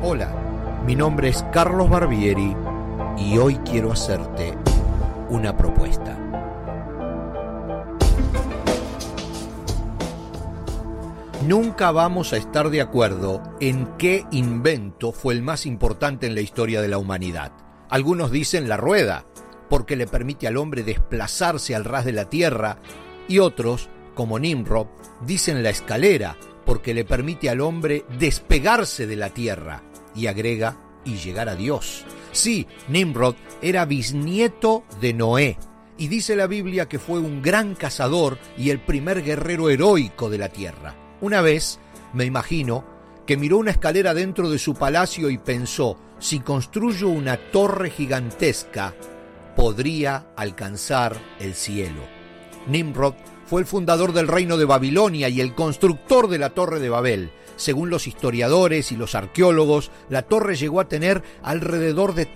Hola, mi nombre es Carlos Barbieri y hoy quiero hacerte una propuesta. Nunca vamos a estar de acuerdo en qué invento fue el más importante en la historia de la humanidad. Algunos dicen la rueda, porque le permite al hombre desplazarse al ras de la tierra, y otros, como Nimrod, dicen la escalera, porque le permite al hombre despegarse de la tierra, y agrega, y llegar a Dios. Sí, Nimrod era bisnieto de Noé, y dice la Biblia que fue un gran cazador y el primer guerrero heroico de la tierra. Una vez, me imagino, que miró una escalera dentro de su palacio y pensó, si construyo una torre gigantesca, podría alcanzar el cielo. Nimrod fue el fundador del reino de Babilonia y el constructor de la Torre de Babel. Según los historiadores y los arqueólogos, la torre llegó a tener alrededor de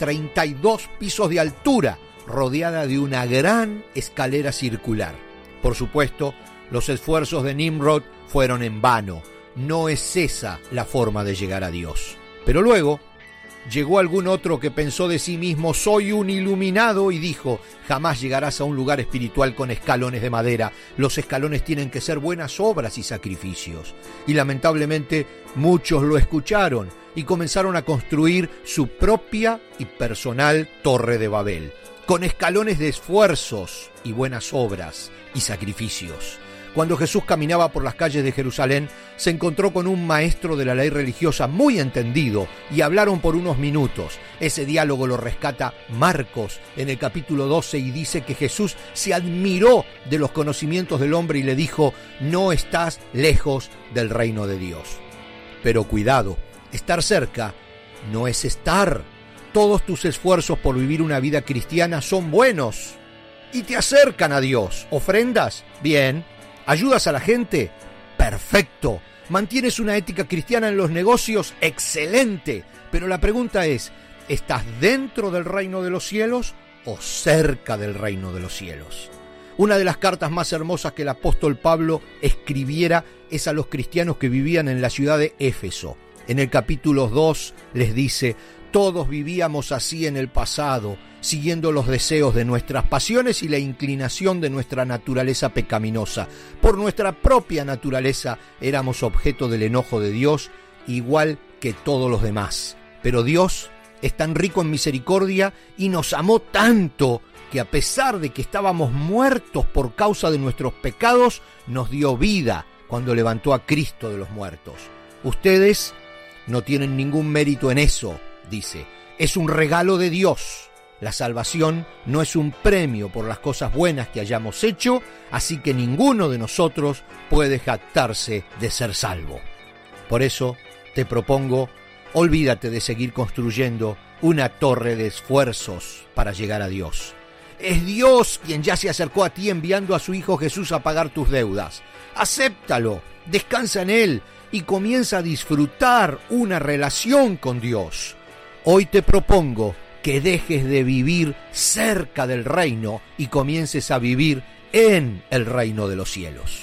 32 pisos de altura, rodeada de una gran escalera circular. Por supuesto, los esfuerzos de Nimrod fueron en vano. No es esa la forma de llegar a Dios. Pero luego llegó algún otro que pensó de sí mismo, soy un iluminado, y dijo, jamás llegarás a un lugar espiritual con escalones de madera. Los escalones tienen que ser buenas obras y sacrificios. Y lamentablemente muchos lo escucharon y comenzaron a construir su propia y personal Torre de Babel, con escalones de esfuerzos y buenas obras y sacrificios. Cuando Jesús caminaba por las calles de Jerusalén, se encontró con un maestro de la ley religiosa muy entendido y hablaron por unos minutos. Ese diálogo lo rescata Marcos en el capítulo 12 y dice que Jesús se admiró de los conocimientos del hombre y le dijo, no estás lejos del reino de Dios. Pero cuidado, estar cerca no es estar. Todos tus esfuerzos por vivir una vida cristiana son buenos y te acercan a Dios. ¿Ofrendas? Bien. ¿Ayudas a la gente? Perfecto. ¿Mantienes una ética cristiana en los negocios? Excelente. Pero la pregunta es, ¿estás dentro del reino de los cielos o cerca del reino de los cielos? Una de las cartas más hermosas que el apóstol Pablo escribiera es a los cristianos que vivían en la ciudad de Éfeso. En el capítulo 2 les dice, todos vivíamos así en el pasado, siguiendo los deseos de nuestras pasiones y la inclinación de nuestra naturaleza pecaminosa. Por nuestra propia naturaleza éramos objeto del enojo de Dios, igual que todos los demás. Pero Dios es tan rico en misericordia y nos amó tanto que a pesar de que estábamos muertos por causa de nuestros pecados, nos dio vida cuando levantó a Cristo de los muertos. Ustedes no tienen ningún mérito en eso, dice. Es un regalo de Dios. La salvación no es un premio por las cosas buenas que hayamos hecho, así que ninguno de nosotros puede jactarse de ser salvo. Por eso te propongo, olvídate de seguir construyendo una torre de esfuerzos para llegar a Dios. Es Dios quien ya se acercó a ti enviando a su Hijo Jesús a pagar tus deudas. Acéptalo, descansa en Él y comienza a disfrutar una relación con Dios. Hoy te propongo que dejes de vivir cerca del reino y comiences a vivir en el reino de los cielos.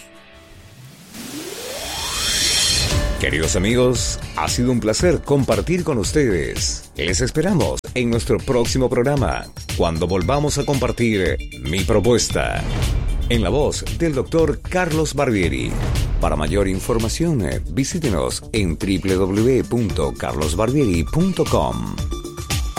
Queridos amigos, ha sido un placer compartir con ustedes. Les esperamos en nuestro próximo programa, cuando volvamos a compartir Mi Propuesta, en la voz del Dr. Carlos Barbieri. Para mayor información, visítenos en www.carlosbarbieri.com.